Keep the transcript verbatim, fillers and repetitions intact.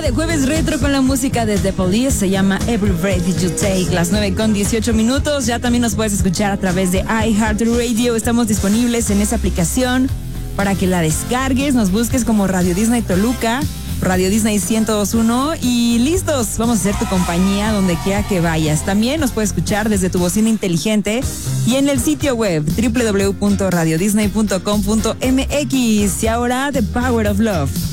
hora de Jueves Retro con la música de The Police. Se llama Every Breath You Take. Las nueve con dieciocho minutos. Ya también nos puedes escuchar a través de iHeartRadio. Estamos disponibles en esa aplicación para que la descargues. Nos busques como Radio Disney Toluca, Radio Disney ciento dos punto uno y listos. Vamos a ser tu compañía donde quiera que vayas. También nos puedes escuchar desde tu bocina inteligente y en el sitio web doble u doble u doble u punto radio disney punto com punto m x. Y ahora The Power of Love.